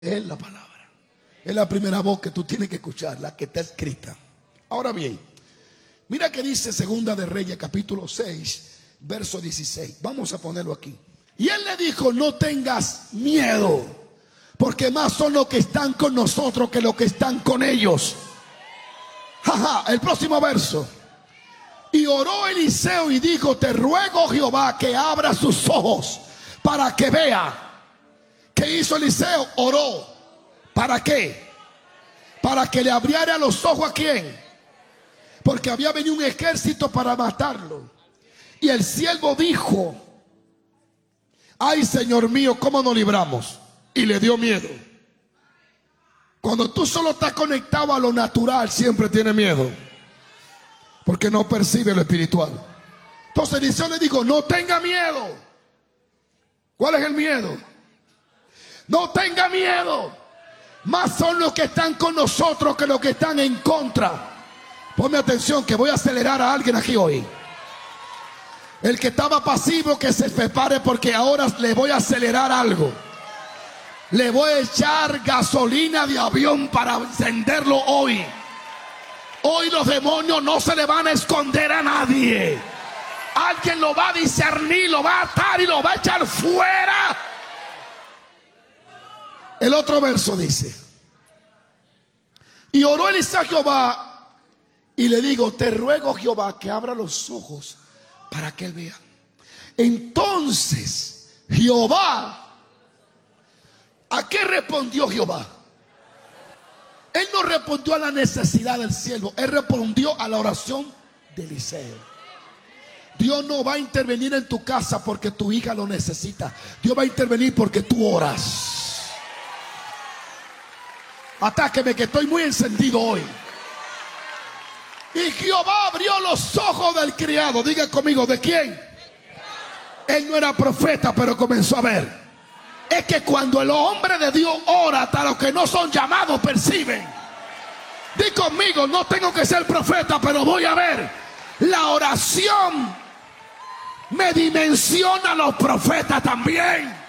Es la palabra. Es la primera voz que tú tienes que escuchar, la que está escrita. Ahora bien, mira que dice Segunda de Reyes, capítulo 6, verso 16. Vamos a ponerlo aquí. Y él le dijo: no tengas miedo, porque más son los que están con nosotros que los que están con ellos. El próximo verso. Y oró Eliseo y dijo: te ruego, Jehová, que abra sus ojos para que vea. ¿Qué hizo Eliseo? Oró. ¿Para qué? Para que le abriera los ojos. ¿A quién? Porque había venido un ejército para matarlo. Y el siervo dijo: ay, Señor mío, ¿cómo nos libramos? Y le dio miedo. Cuando tú solo estás conectado a lo natural, siempre tienes miedo, porque no percibe lo espiritual. Entonces Eliseo le dijo: no tenga miedo. ¿Cuál es el miedo? No tenga miedo. Más son los que están con nosotros que los que están en contra. Ponme atención, que voy a acelerar a alguien aquí hoy. El que estaba pasivo, que se prepare, porque ahora le voy a acelerar algo. Le voy a echar gasolina de avión para encenderlo hoy. Hoy los demonios no se le van a esconder a nadie. Alguien lo va a discernir, lo va a atar y lo va a echar fuera. El otro verso dice: y oró Eliseo a Jehová y le digo: te ruego, Jehová, que abra los ojos para que él vea. Entonces Jehová, ¿a qué respondió Jehová? Él no respondió a la necesidad del siervo, él respondió a la oración de Eliseo. Dios no va a intervenir en tu casa porque tu hija lo necesita. Dios va a intervenir porque tú oras. Atáqueme, que estoy muy encendido hoy. Y Jehová abrió los ojos del criado. Diga conmigo: ¿de quién? Él no era profeta, pero comenzó a ver. Es que cuando el hombre de Dios ora, hasta los que no son llamados perciben. Di conmigo: no tengo que ser profeta, pero voy a ver. La oración me dimensiona a los profetas también.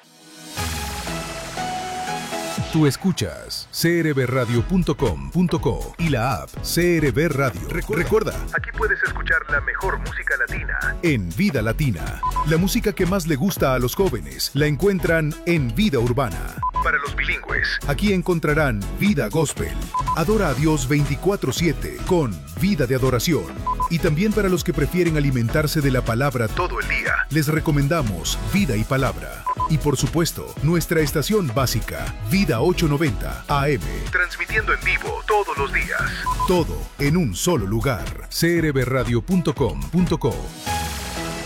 Tú escuchas crbradio.com.co y la app CRB Radio. Recuerda, aquí puedes escuchar la mejor música latina en Vida Latina. La música que más le gusta a los jóvenes la encuentran en Vida Urbana. Para los bilingües, aquí encontrarán Vida Gospel. Adora a Dios 24/7 con Vida de Adoración. Y también para los que prefieren alimentarse de la palabra todo el día, les recomendamos Vida y Palabra. Y por supuesto, nuestra estación básica, Vida 890 AM. Transmitiendo en vivo todos los días. Todo en un solo lugar. crbradio.com.co